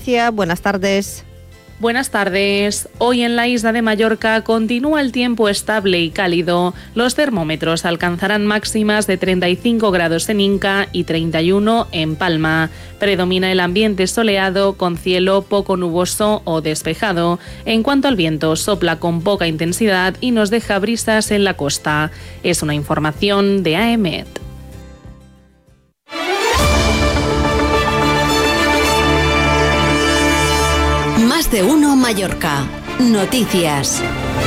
Patricia, buenas tardes. Buenas tardes. Hoy en la isla de Mallorca continúa el tiempo estable y cálido. Los termómetros alcanzarán máximas de 35 grados en Inca y 31 en Palma. Predomina el ambiente soleado con cielo poco nuboso o despejado. En cuanto al viento, sopla con poca intensidad y nos deja brisas en la costa. Es una información de AEMET. Más de uno Mallorca. Noticias.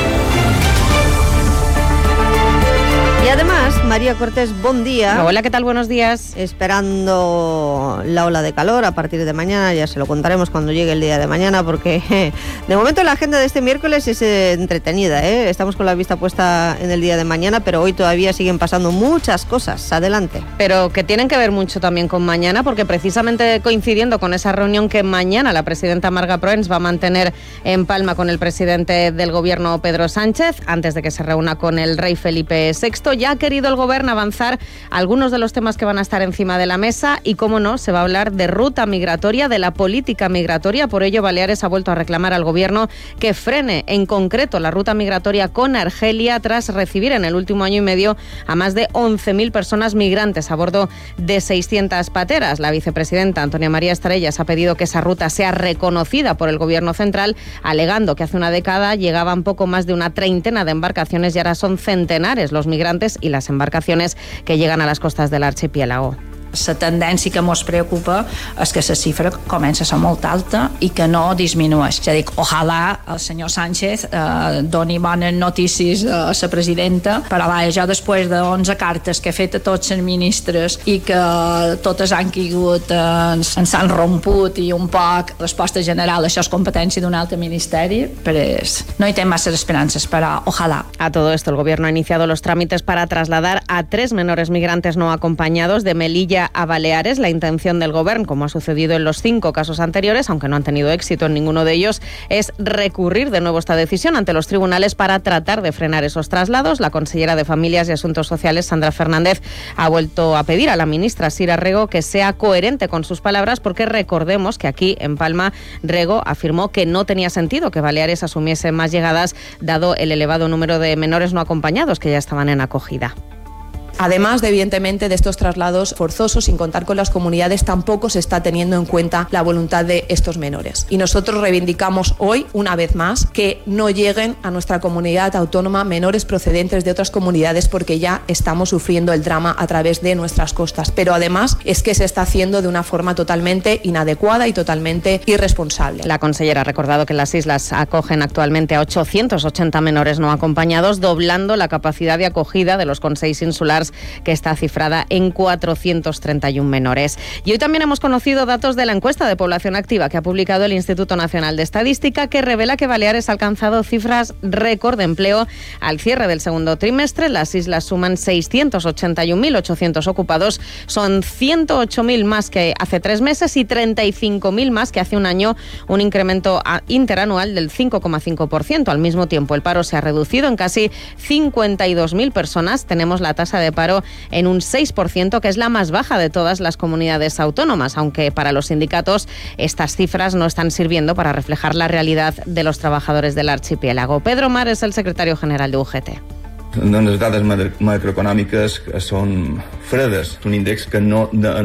Y además, María Cortés, buen día. Hola, ¿qué tal? Buenos días. Esperando la ola de calor a partir de mañana, ya se lo contaremos cuando llegue el día de mañana, porque de momento la agenda de este miércoles es entretenida, ¿eh? Estamos con la vista puesta en el día de mañana, pero hoy todavía siguen pasando muchas cosas. Adelante. Pero que tienen que ver mucho también con mañana, porque precisamente coincidiendo con esa reunión que mañana la presidenta Marga Proens va a mantener en Palma con el presidente del gobierno Pedro Sánchez, antes de que se reúna con el rey Felipe VI, ya ha querido el gobierno avanzar algunos de los temas que van a estar encima de la mesa y, cómo no, se va a hablar de ruta migratoria, de la política migratoria. Por ello, Baleares ha vuelto a reclamar al gobierno que frene en concreto la ruta migratoria con Argelia tras recibir en el último año y medio a más de 11.000 personas migrantes a bordo de 600 pateras. La vicepresidenta Antonia María Estrellas ha pedido que esa ruta sea reconocida por el gobierno central, alegando que hace una década llegaban poco más de una treintena de embarcaciones y ahora son centenares los migrantes y las embarcaciones que llegan a las costas del archipiélago. La tendència que ens preocupa és que la xifra comença a ser molt alta i que no disminueix. Ja dic, ojalà el senyor Sánchez doni bones notícies a la presidenta, però jo després de 11 cartes que he fet a tots els ministres i que totes han caigut, ens han romput i un poc resposta general, això és competència d'un altre ministeri, però no hi té massa esperances, però ojalà. A todo esto, el gobierno ha iniciado los trámites para trasladar a 3 menores migrantes no acompañados de Melilla a Baleares. La intención del gobierno, como ha sucedido en los 5 casos anteriores, aunque no han tenido éxito en ninguno de ellos, es recurrir de nuevo esta decisión ante los tribunales para tratar de frenar esos traslados. La consellera de Familias y Asuntos Sociales, Sandra Fernández, ha vuelto a pedir a la ministra Sira Rego que sea coherente con sus palabras, porque recordemos que aquí en Palma Rego afirmó que no tenía sentido que Baleares asumiese más llegadas dado el elevado número de menores no acompañados que ya estaban en acogida. Además, evidentemente, de estos traslados forzosos, sin contar con las comunidades, tampoco se está teniendo en cuenta la voluntad de estos menores. Y nosotros reivindicamos hoy, una vez más, que no lleguen a nuestra comunidad autónoma menores procedentes de otras comunidades, porque ya estamos sufriendo el drama a través de nuestras costas. Pero además es que se está haciendo de una forma totalmente inadecuada y totalmente irresponsable. La consellera ha recordado que las islas acogen actualmente a 880 menores no acompañados, doblando la capacidad de acogida de los consejos insulares, que está cifrada en 431 menores. Y hoy también hemos conocido datos de la encuesta de población activa que ha publicado el Instituto Nacional de Estadística, que revela que Baleares ha alcanzado cifras récord de empleo al cierre del segundo trimestre. Las islas suman 681.800 ocupados, son 108.000 más que hace 3 meses y 35.000 más que hace un año, un incremento interanual del 5,5%. Al mismo tiempo, el paro se ha reducido en casi 52.000 personas. Tenemos la tasa de paro en un 6%, que es la más baja de todas las comunidades autónomas, aunque para los sindicatos estas cifras no están sirviendo para reflejar la realidad de los trabajadores del archipiélago. Pedro Mar es el secretario general de UGT. Les dades macroeconòmiques són fredes, un índex que no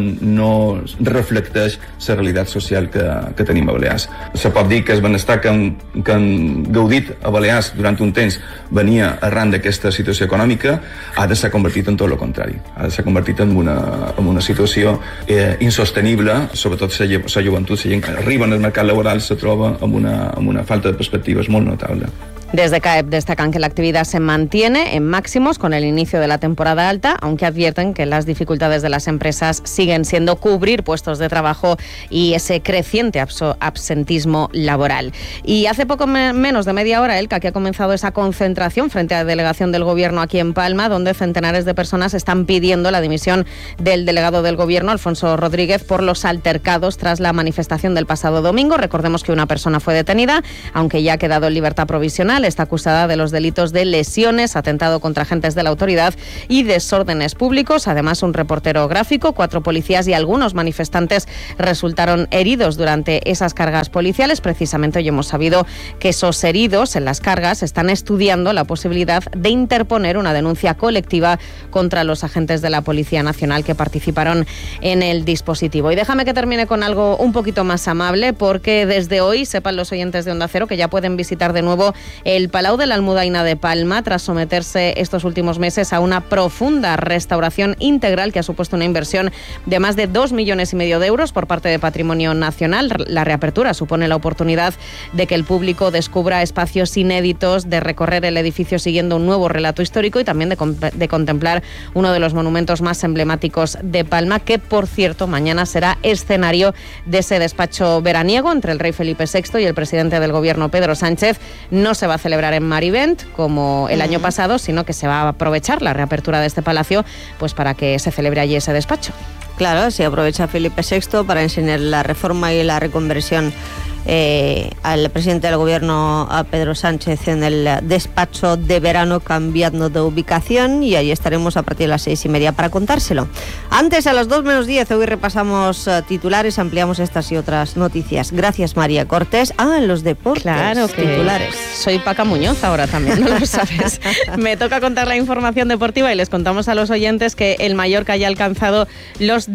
reflecteix la realitat social que tenim a Balears. Se pot dir que el benestar que han gaudit a Balears durant un temps venia arran d'aquesta situació econòmica, ha de ser convertit en tot el contrari. Ha de ser convertit en una situació insostenible, sobretot la joventut, la gent que arriba al mercat laboral se troba amb una falta de perspectives molt notable. Desde CAEP destacan que la actividad se mantiene en máximos con el inicio de la temporada alta, aunque advierten que las dificultades de las empresas siguen siendo cubrir puestos de trabajo y ese creciente absentismo laboral. Y hace poco menos de media hora, Elka, que ha comenzado esa concentración frente a la delegación del Gobierno aquí en Palma, donde centenares de personas están pidiendo la dimisión del delegado del Gobierno, Alfonso Rodríguez, por los altercados tras la manifestación del pasado domingo. Recordemos que una persona fue detenida, aunque ya ha quedado en libertad provisional. Nacional. Está acusada de los delitos de lesiones, atentado contra agentes de la autoridad y desórdenes públicos. Además, un reportero gráfico, 4 policías y algunos manifestantes resultaron heridos durante esas cargas policiales. Precisamente hoy hemos sabido que esos heridos en las cargas están estudiando la posibilidad de interponer una denuncia colectiva contra los agentes de la Policía Nacional que participaron en el dispositivo. Y déjame que termine con algo un poquito más amable, porque desde hoy sepan los oyentes de Onda Cero que ya pueden visitar de nuevo el Palau de la Almudaina de Palma tras someterse estos últimos meses a una profunda restauración integral que ha supuesto una inversión de más de 2,5 millones de euros por parte de Patrimonio Nacional. La reapertura supone la oportunidad de que el público descubra espacios inéditos, de recorrer el edificio siguiendo un nuevo relato histórico y también de contemplar uno de los monumentos más emblemáticos de Palma, que por cierto mañana será escenario de ese despacho veraniego entre el rey Felipe VI y el presidente del gobierno Pedro Sánchez. No se va a celebrar en Marivent como el año pasado, sino que se va a aprovechar la reapertura de este palacio pues para que se celebre allí ese despacho. Claro, se aprovecha Felipe VI para enseñar la reforma y la reconversión al presidente del gobierno, a Pedro Sánchez, en el despacho de verano, cambiando de ubicación, y ahí estaremos a partir de las 6:30 para contárselo. Antes, a las 2:10, hoy repasamos titulares, ampliamos estas y otras noticias. Gracias, María Cortés. En los deportes. Claro que titulares. Soy Paca Muñoz ahora también, no lo sabes. Me toca contar la información deportiva y les contamos a los oyentes que el Mallorca ya ha alcanzado los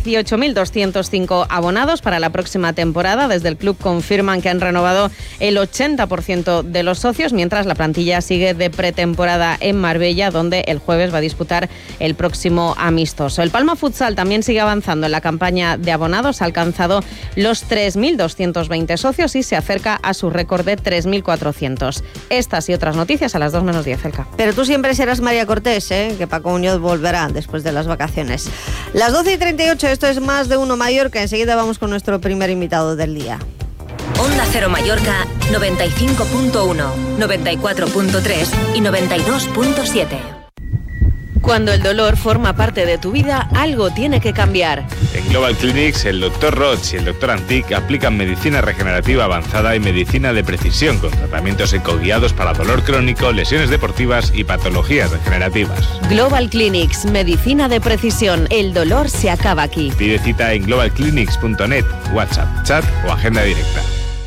18.205 abonados para la próxima temporada. Desde el club confirman que han renovado el 80% de los socios, mientras la plantilla sigue de pretemporada en Marbella, donde el jueves va a disputar el próximo amistoso. El Palma Futsal también sigue avanzando en la campaña de abonados, ha alcanzado los 3.220 socios y se acerca a su récord de 3.400. Estas y otras noticias a las 2:10, Elka. Pero tú siempre serás María Cortés, que Paco Muñoz volverá después de las vacaciones. Las 12:38, esto es Más de Uno Mallorca. Enseguida vamos con nuestro primer invitado del día. Onda Cero Mallorca 95.1, 94.3 y 92.7. Cuando el dolor forma parte de tu vida, algo tiene que cambiar. En Global Clinics, el Dr. Roch y el Dr. Antic aplican medicina regenerativa avanzada y medicina de precisión con tratamientos ecoguiados para dolor crónico, lesiones deportivas y patologías degenerativas. Global Clinics, medicina de precisión. El dolor se acaba aquí. Pide cita en globalclinics.net, WhatsApp, chat o agenda directa.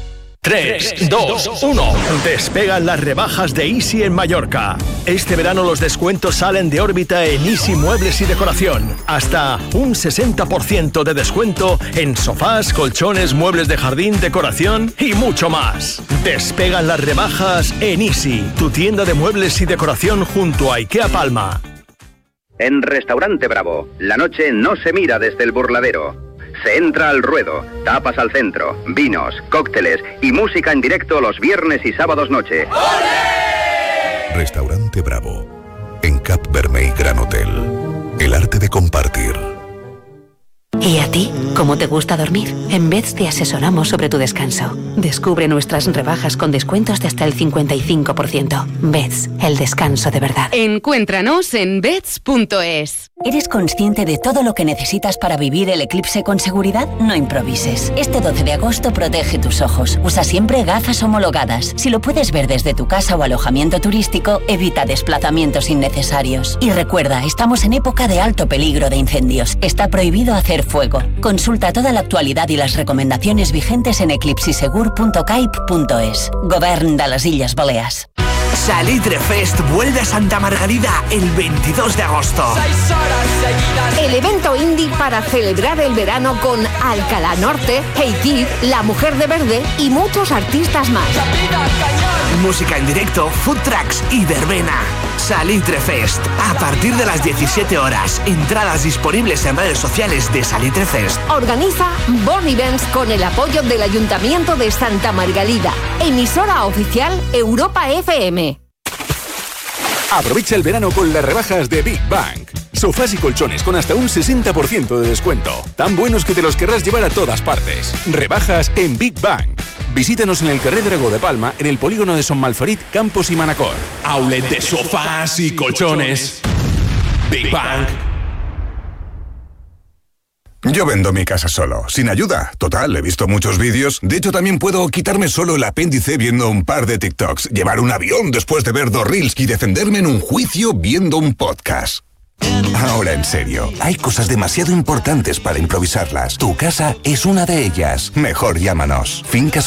3, 2, 1. Despegan las rebajas de Easy en Mallorca. Este verano los descuentos salen de órbita en Easy Muebles y Decoración. Hasta un 60% de descuento en sofás, colchones, muebles de jardín, decoración y mucho más. Despegan las rebajas en Easy, tu tienda de muebles y decoración junto a IKEA Palma. En Restaurante Bravo, la noche no se mira desde el burladero. Se entra al ruedo, tapas al centro, vinos, cócteles y música en directo los viernes y sábados noche. ¡Olé! Restaurante Bravo, en Cap Vermell Gran Hotel. El arte de compartir. ¿Y a ti? ¿Cómo te gusta dormir? En Beds te asesoramos sobre tu descanso. Descubre nuestras rebajas con descuentos de hasta el 55%. Beds, el descanso de verdad. Encuéntranos en beds.es. ¿Eres consciente de todo lo que necesitas para vivir el eclipse con seguridad? No improvises. Este 12 de agosto protege tus ojos. Usa siempre gafas homologadas. Si lo puedes ver desde tu casa o alojamiento turístico, evita desplazamientos innecesarios. Y recuerda, estamos en época de alto peligro de incendios. Está prohibido hacer fuego. Consulta toda la actualidad y las recomendaciones vigentes en eclipsisegur.caip.es. Govern de las Illes Balears. Salitre Fest vuelve a Santa Margarida el 22 de agosto. El evento indie para celebrar el verano con Alcalá Norte, Hey Kid, La Mujer de Verde y muchos artistas más. Música en directo, food trucks y verbena. Salitre Fest, a partir de las 17 horas. Entradas disponibles en redes sociales de Salitre Fest. Organiza Born Events con el apoyo del Ayuntamiento de Santa Margalida. Emisora oficial Europa FM. Aprovecha el verano con las rebajas de Big Bang. Sofás y colchones con hasta un 60% de descuento. Tan buenos que te los querrás llevar a todas partes. Rebajas en Big Bang. Visítanos en el Carrer Dragó de Palma, en el polígono de Son Malferit, Campos y Manacor. Outlet de sofás y colchones. Big Bang. Yo vendo mi casa solo, sin ayuda. Total, he visto muchos vídeos. De hecho, también puedo quitarme solo el apéndice viendo un par de TikToks, llevar un avión después de ver 2 reels y defenderme en un juicio viendo un podcast. Ahora en serio, hay cosas demasiado importantes para improvisarlas. Tu casa es una de ellas. Mejor llámanos. Fincas